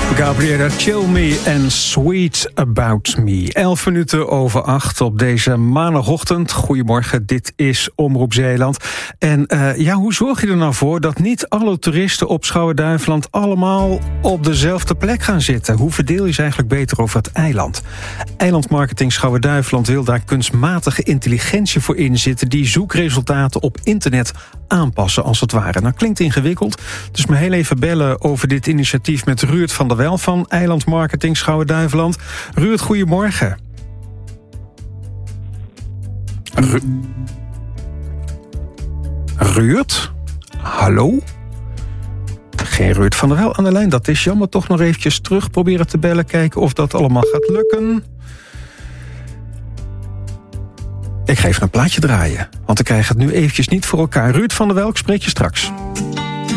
Gabriella Chill Me en Sweet About Me. 11 minuten over 8 op deze maandagochtend. Goedemorgen, dit is Omroep Zeeland. En hoe zorg je er nou voor dat niet alle toeristen op Schouwen-Duiveland allemaal op dezelfde plek gaan zitten? Hoe verdeel je ze eigenlijk beter over het eiland? Eilandmarketing Schouwen-Duiveland wil daar kunstmatige intelligentie voor inzetten die zoekresultaten op internet aanpassen als het ware. Nou, klinkt ingewikkeld, dus maar heel even bellen over dit initiatief met Ruud van der Wel van Eilandmarketing Schouwen-Duiveland. Ruud, goedemorgen. Ruud? Hallo? Geen Ruud van der Wel aan de lijn, dat is jammer. Toch nog eventjes terug proberen te bellen, kijken of dat allemaal gaat lukken. Ik ga even een plaatje draaien, want ik krijg het nu eventjes niet voor elkaar. Ruud van der Wel, ik spreek je straks.